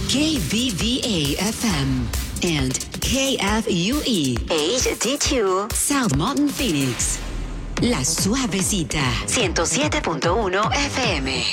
KBVA FM and KFUE HD2 South Mountain Phoenix. La Suavecita 107.1 FM.